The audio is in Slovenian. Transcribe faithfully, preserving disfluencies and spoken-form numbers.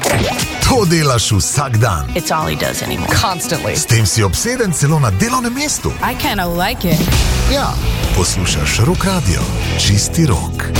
To delaš vsak dan. It's all he does anymore. Constantly. S tem si obseden celo na delovnem mestu. I kind of like it. Ja, poslušaš Rock Radio. Čisti rok.